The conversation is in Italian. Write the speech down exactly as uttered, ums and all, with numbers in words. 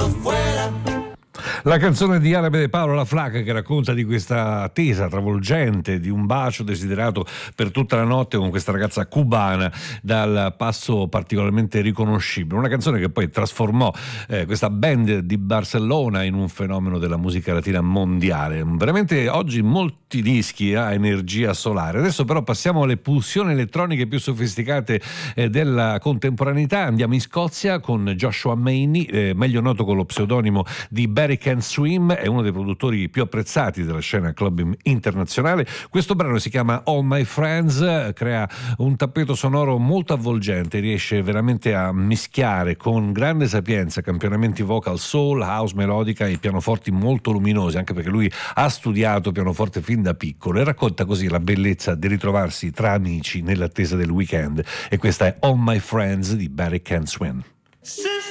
La canzone di Árabe de Paolo La Flaca, che racconta di questa attesa travolgente, di un bacio desiderato per tutta la notte con questa ragazza cubana dal passo particolarmente riconoscibile. Una canzone che poi trasformò eh, questa band di Barcellona in un fenomeno della musica latina mondiale. Veramente oggi molti dischi a energia solare. Adesso però passiamo alle pulsioni elettroniche più sofisticate eh, della contemporaneità. Andiamo in Scozia con Joshua Maney, eh, meglio noto con lo pseudonimo di Barry Can Swim, è uno dei produttori più apprezzati della scena club internazionale. Questo brano si chiama All My Friends, crea un tappeto sonoro molto avvolgente, riesce veramente a mischiare con grande sapienza campionamenti vocal soul, house melodica e pianoforti molto luminosi, anche perché lui ha studiato pianoforte fin da piccolo, e racconta così la bellezza di ritrovarsi tra amici nell'attesa del weekend. E questa è All My Friends di Barry Can Swim.